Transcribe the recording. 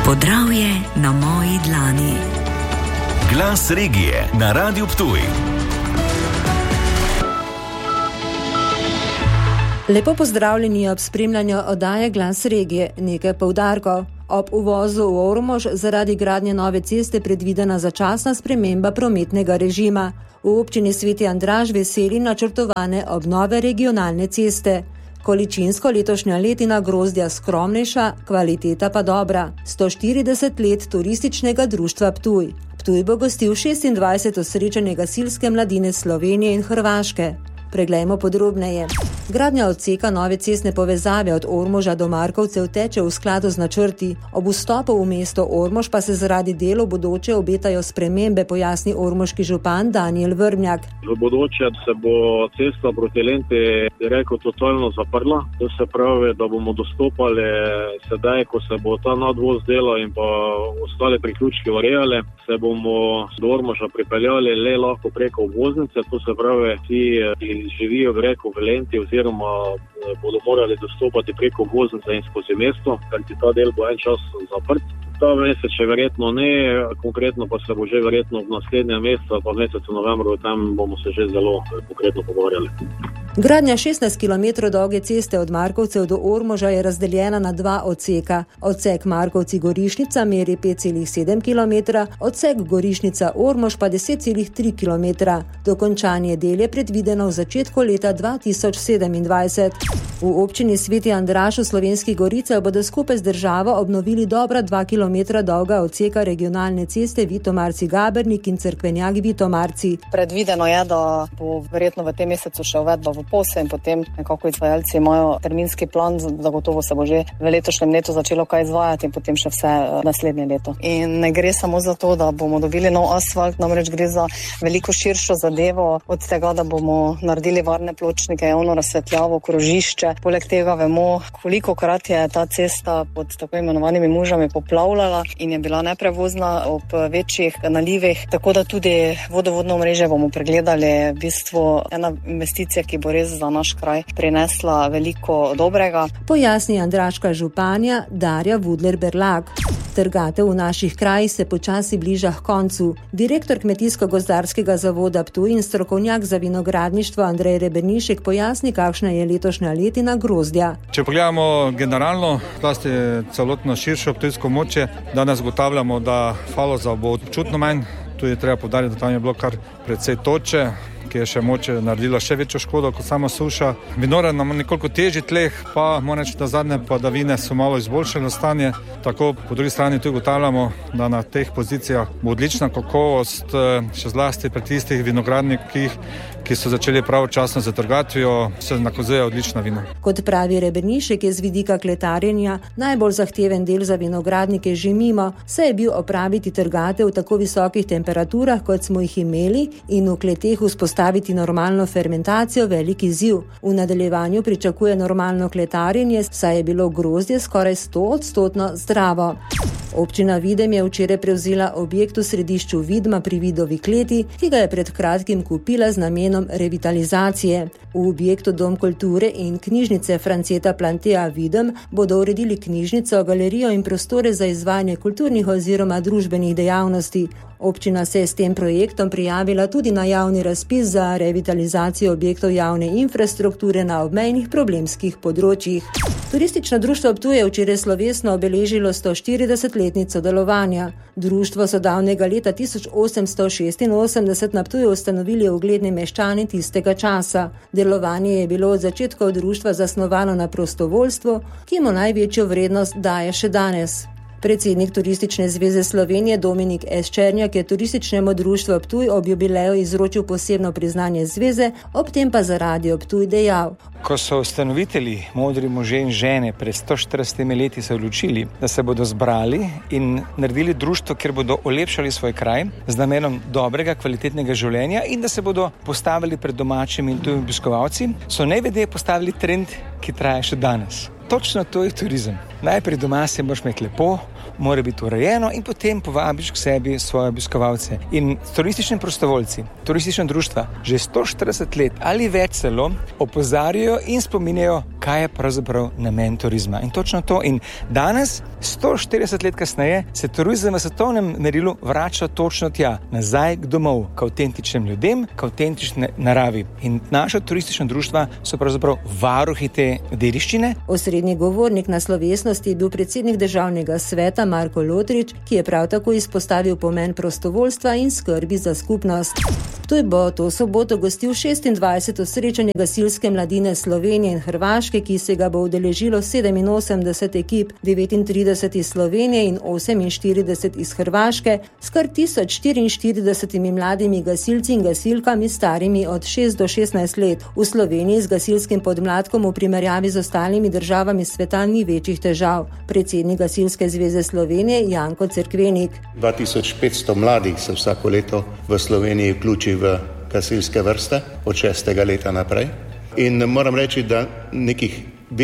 Podravje na moji dlani. Glas regije na Radiu Ptuj. Lepo pozdravljeni ob spremljanju oddaje Glas regije. Nekaj poudarkov. Ob uvozu v Ormož zaradi gradnje nove ceste predvidena začasna sprememba prometnega režima. V občini Sveti Andraž veseli načrtovane obnove regionalne ceste. Količinsko letošnja letina grozdja skromnejša, kvaliteta pa dobra. 140 let turističnega društva Ptuj. Ptuj bo gostil 26. srečanje gasilske mladine Slovenije in Hrvaške. Preglejmo podrobneje. Gradnja odseka nove cestne povezave od Ormoža do Markovcev teče v skladu z načrti. Ob vstopu v mesto Ormož pa se zaradi delov bodoče obetajo spremembe, pojasni ormoški župan Danijel Vrmjak. V bodoče se bo cesta proti Lenti totalno zaprla. To se pravi, da bomo dostopali sedaj, ko se bo ta nadvoz delal in pa ostale priključki urejali, se bomo do Ormoža pripeljali le lahko preko obvoznice. To se pravi, ti živijo v Lenti oziroma bodo morali dostopati preko obvoznice in skozi mesto, ker ti ta del bo en čas zaprt. Ta mesec še verjetno ne, konkretno pa se bo že verjetno v naslednjem mesecu, pa v mesecu novembru, tam bomo se že zelo konkretno pogovarjali. Gradnja 16 km dolge ceste od Markovcev do Ormoža je razdeljena na dva odseka. Odsek Markovci-Gorišnica meri 5,7 km, odsek Gorišnica-Ormož pa 10,3 km. Dokončanje del je predvideno v začetku leta 2027. V občini Sveti Andraž v Slovenskih Goricah bodo skupaj z državo obnovili dobra 2 km dolga odseka regionalne ceste Vitomarci-Gabernik in Cerkvenjak-Vitomarci. Predvideno je, da bo verjetno v tem mesecu še uvedba v posel in potem nekako izvajalci imajo terminski plan, zagotovo se bo že v letošnjem letu začelo kaj izvajati in potem še vse naslednje leto. In ne gre samo za to, da bomo dobili nov asfalt, namreč gre za veliko širšo zadevo, od tega, da bomo naredili varne pločnike, javno razsvetljavo, krožišče. Poleg tega vemo, kolikokrat je ta cesta pod tako imenovanimi mužami poplavljala in je bila neprevozna ob večjih nalivih, tako da tudi vodovodno mreže bomo pregledali. V bistvu ena investicija, ki bo res za naš kraj prinesla veliko dobrega. Pojasni andraška županja Darja Vudler-Berlak. Trgatev v naših krajih se počasi bliža k koncu. Direktor Kmetijsko-gozdarskega zavoda Ptuj in strokovnjak za vinogradništvo Andrej Rebernišek pojasni, kakšna je letošnja letina grozdja. Če pogledamo generalno, zlasti celotno širšo ptujsko območje, danes ugotavljamo, da falozov bo občutno manj. Tu je treba poudariti, da tam je bilo kar precej toče, ki je še moče naredila še večjo škodo kot sama suša. Vinore na nekoliko težji tleh, pa moram reči, da zadnje padavine so malo izboljšale stanje. Tako po drugi strani tu ugotavljamo, da na teh pozicijah bo odlična kakovost, še zlasti pri tistih vinogradnikih, ki so začeli pravočasno z trgatvijo, se nakazuje odlična vina. Kot pravi Rebernišek, je z vidika kletarjenja najbolj zahteven del za vinogradnike že mimo, saj je bil opraviti trgatev v tako visokih temperaturah, kot smo jih imeli, in v kleteh vzpostaviti normalno fermentacijo velik izziv. V nadaljevanju pričakuje normalno kletarjenje, saj je bilo grozdje skoraj 100% zdravo. Občina Videm je včeraj prevzela objekt v središču Vidma pri Vidovi kleti, ki ga je pred kratkim kupila z namenom revitalizacije. V objektu Dom kulture in knjižnice Franceta Plantea Videm bodo uredili knjižnico, galerijo in prostore za izvajanje kulturnih oziroma družbenih dejavnosti. Občina se je s tem projektom prijavila tudi na javni razpis za revitalizacijo objektov javne infrastrukture na obmejnih problemskih področjih. Turistično društvo Ptuj je včeraj slovesno obeležilo 140-letnico delovanja. Društvo so davnega leta 1886 na Ptuju ustanovili ugledni meščani tistega časa. Delovanje je bilo od začetkov društva zasnovano na prostovoljstvu, ki mu največjo vrednost daje še danes. Predsednik Turistične zveze Slovenije Dominik S. Černjak je turističnemu društvu Ptuj ob jubileju izročil posebno priznanje zveze, ob tem pa za Radio Ptuj dejal. Ko so ustanovitelji, modri možje in žene, pred 140 leti se odločili, da se bodo zbrali in naredili društvo, kjer bodo olepšali svoj kraj z namenom dobrega, kvalitetnega življenja in da se bodo postavili pred domačimi in tujimi obiskovalci, so najvedeje postavili trend, ki traja še danes. Točno to je turizem. Najprej doma se moraš imeti lepo, mora biti urejeno in potem povabiš k sebi svoje obiskovalce. In turistični prostovoljci, turistična društva že 140 let ali več celo opozarjajo in spominjajo, kaj je pravzaprav namen turizma. In točno to. In danes, 140 let kasneje, se turizem v svetovnem merilu vrača točno tja, nazaj k domov, k avtentičnim ljudem, k avtentični naravi. In naša turistična društva so pravzaprav varuhi te dediščine. Osrednji govornik na slovesnosti je bil predsednik državnega sveta Marko Lotrič, ki je prav tako izpostavil pomen prostovoljstva in skrbi za skupnost. Ptuj bo to soboto gostil 26. srečanje gasilske mladine Slovenije in Hrvaške, ki se ga bo udeležilo 87 ekip, 39 iz Slovenije in 48 iz Hrvaške, s kar 1044 mladimi gasilci in gasilkami starimi od 6 do 16 let. V Sloveniji z gasilskim podmladkom v primerjavi z ostalimi državami sveta ni večjih težav. Predsednik Gasilske zveze Slovenije Janko Cerkvenik. 2500 mladih se vsako leto v Sloveniji vključi v gasilske vrste od 6. leta naprej. In moram reči, da nekih